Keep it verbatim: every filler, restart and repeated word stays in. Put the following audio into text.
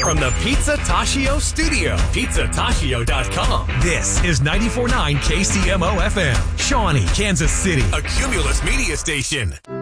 from the Pizza Tashio studio. pizza tashio dot com. This is ninety-four point nine K C M O F M, Shawnee, Kansas City, a Cumulus media station.